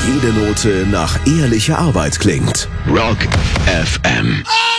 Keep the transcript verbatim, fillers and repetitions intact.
jede Note nach ehrlicher Arbeit klingt. Rock F M.